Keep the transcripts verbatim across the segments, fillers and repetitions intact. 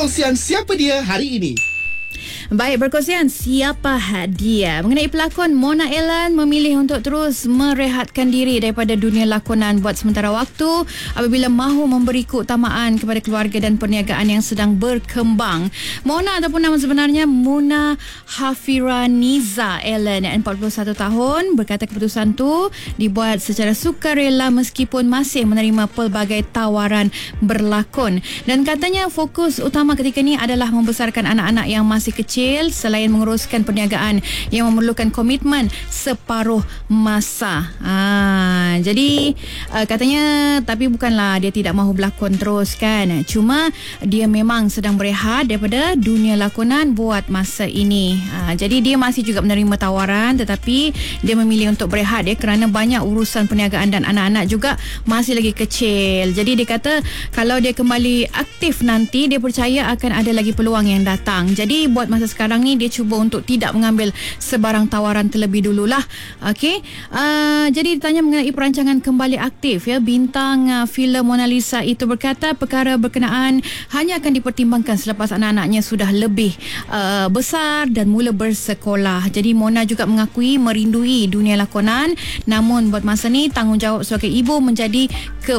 Berkongsian siapa dia hari ini. Baik, berkongsian siapa dia mengenai pelakon Mona Ellen memilih untuk terus merehatkan diri daripada dunia lakonan buat sementara waktu apabila mahu memberi keutamaan kepada keluarga dan perniagaan yang sedang berkembang. Mona ataupun nama sebenarnya Muna Hafiraniza Ellen, empat puluh satu tahun, berkata keputusan tu dibuat secara sukarela meskipun masih menerima pelbagai tawaran berlakon, dan katanya fokus utama ketika ni adalah membesarkan anak-anak yang masih kecil selain menguruskan perniagaan yang memerlukan komitmen separuh masa. Ha, jadi uh, katanya tapi bukanlah dia tidak mahu berlakon terus kan. Cuma dia memang sedang berehat daripada dunia lakonan buat masa ini. Ha, jadi dia masih juga menerima tawaran tetapi dia memilih untuk berehat ya kerana banyak urusan perniagaan dan anak-anak juga masih lagi kecil. Jadi dia kata kalau dia kembali aktif nanti dia percaya akan ada lagi peluang yang datang. Jadi buat masa sekarang ni dia cuba untuk tidak mengambil sebarang tawaran terlebih dululah. Okey. Uh, jadi ditanya mengenai perancangan kembali aktif ya, bintang uh, filem Mona Lisa itu berkata perkara berkenaan hanya akan dipertimbangkan selepas anak-anaknya sudah lebih uh, besar dan mula bersekolah. Jadi Mona juga mengakui merindui dunia lakonan, namun buat masa ni tanggungjawab sebagai ibu menjadi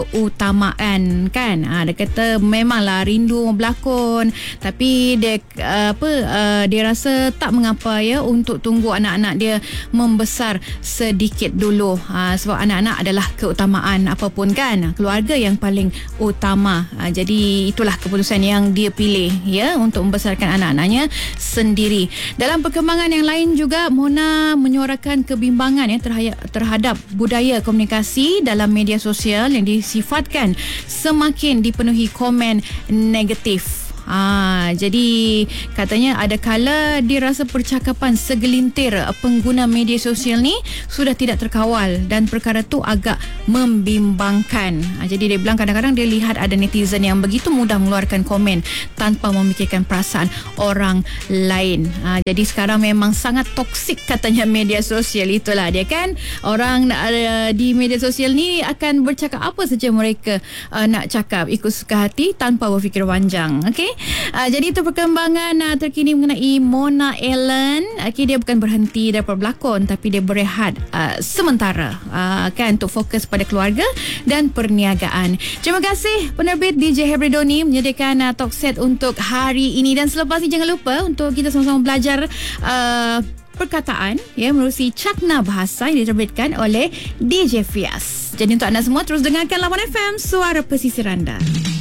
keutamaan kan. Ha, dia kata memanglah rindu berlakon tapi dia uh, apa uh, dia rasa tak mengapa ya untuk tunggu anak-anak dia membesar sedikit dulu. Ha, sebab anak-anak adalah keutamaan apapun kan, keluarga yang paling utama. Ha, jadi itulah keputusan yang dia pilih ya untuk membesarkan anak-anaknya sendiri. Dalam perkembangan yang lain juga, Mona menyuarakan kebimbangan ya terhadap budaya komunikasi dalam media sosial yang disifatkan semakin dipenuhi komen negatif. Ah, jadi katanya ada kala dia rasa percakapan segelintir pengguna media sosial ni sudah tidak terkawal dan perkara tu agak membimbangkan. Ah, jadi dia bilang kadang-kadang dia lihat ada netizen yang begitu mudah mengeluarkan komen tanpa memikirkan perasaan orang lain. Ah, jadi sekarang memang sangat toksik katanya media sosial, itulah dia kan. Orang uh, di media sosial ni akan bercakap apa saja mereka uh, nak cakap ikut suka hati tanpa berfikir panjang. Okey. Uh, jadi itu perkembangan uh, terkini mengenai Mona Ellen. Okay, dia bukan berhenti daripada berlakon tapi dia berehat uh, sementara uh, kan untuk fokus pada keluarga dan perniagaan. Terima kasih penerbit D J Hebridoni menyediakan uh, talk set untuk hari ini, dan selepas ini jangan lupa untuk kita sama-sama belajar uh, perkataan ya menerusi cakna bahasa yang diterbitkan oleh D J Fias. Jadi untuk anda semua terus dengarkan Lawan F M, suara pesisir anda.